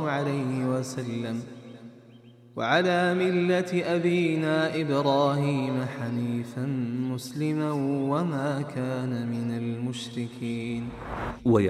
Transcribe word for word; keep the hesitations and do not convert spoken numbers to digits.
الله عليه وسلم وعلى ملة أبينا إبراهيم حنيفا مسلما وما كان من المشركين.